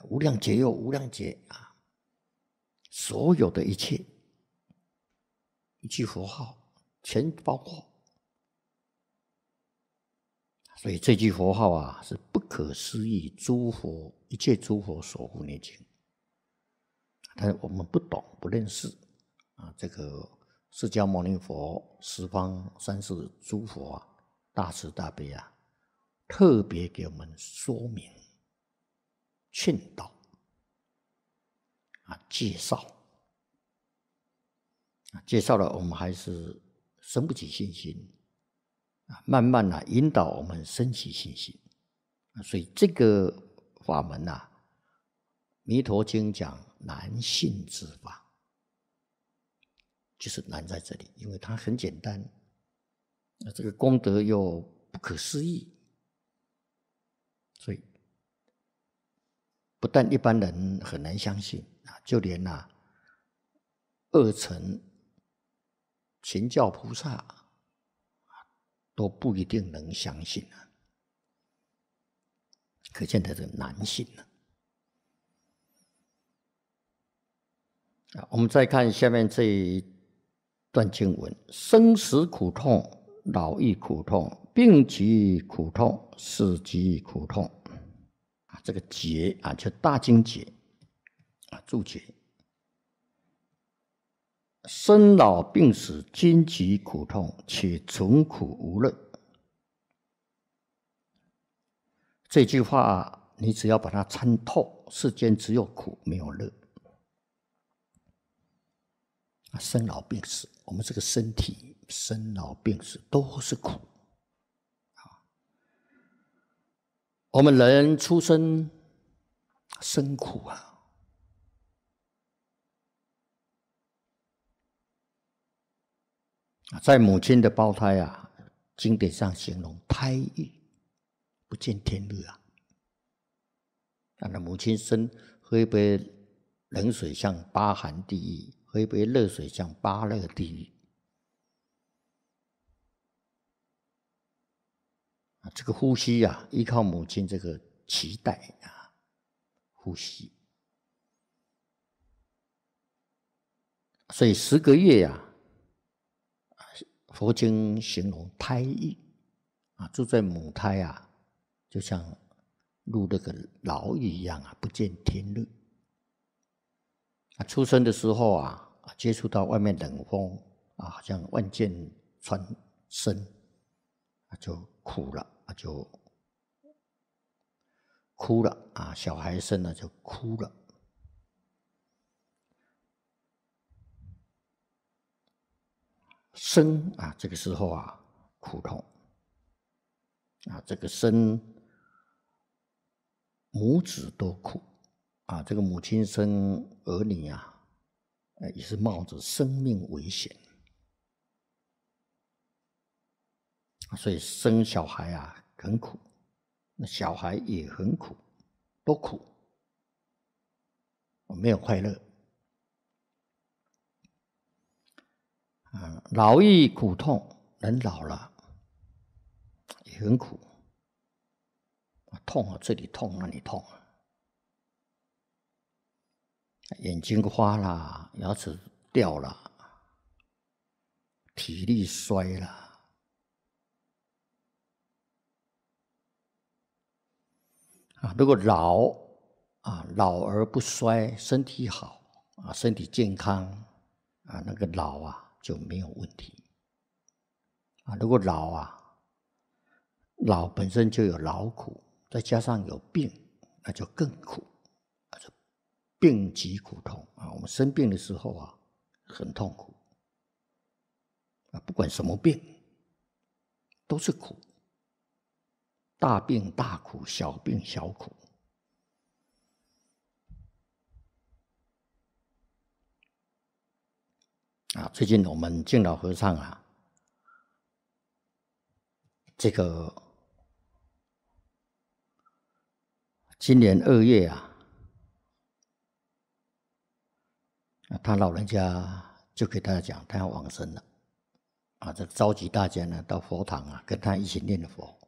无量劫又无量劫啊，所有的一切，一句佛号全包括。所以这句佛号啊，是不可思议诸佛一切诸佛所护念经。但是我们不懂不认识啊，这个释迦牟尼佛十方三世诸佛啊，大慈大悲啊，特别给我们说明、劝导啊，介绍了，我们还是生不起信心啊，慢慢啊引导我们生起信心。所以这个法门啊，弥陀经讲难信之法，就是难在这里，因为它很简单，这个功德又不可思议，所以不但一般人很难相信啊，就连二乘勤教菩萨都不一定能相信啊，可见它的难信啊。我们再看下面这一段经文：生死苦痛，老亦苦痛，病疾苦痛，死疾苦痛。这个劫啊，就大经劫啊，注解：生老病死，荆棘苦痛，且存苦无乐。这句话你只要把它参透，世间只有苦没有乐。生老病死，我们这个身体生老病死都是苦。我们人出生生苦啊，在母亲的胞胎啊，经典上形容胎狱不见天日啊。那母亲喝一杯冷水像八寒地狱，喝一杯热水像八热地狱。这个呼吸啊，依靠母亲这个脐带啊，呼吸。所以10个月啊，佛经形容胎狱啊，住在母胎啊，就像入那个牢狱一样啊，不见天日。出生的时候啊，接触到外面冷风啊，好像万箭穿身，就苦了，就哭了啊！小孩生了就哭了。生啊，这个时候啊，苦痛啊，这个生母子都苦啊，这个母亲生儿女啊，也是冒着生命危险，所以生小孩啊很苦，那小孩也很苦，都苦，没有快乐。老亦苦痛，人老了也很苦，痛啊，这里痛那里痛啊，眼睛花了，牙齿掉了，体力衰了。如果老而不衰，身体好啊，身体健康啊，那个老啊就没有问题啊。如果老本身就有劳苦，再加上有病，那就更苦，就病疾苦痛啊。我们生病的时候啊，很痛苦啊，不管什么病都是苦。大病大苦，小病小苦。最近我们敬老和尚啊，这个今年2月啊，他老人家就给大家讲，他要往生了啊，这召集大家呢到佛堂啊，跟他一起念佛。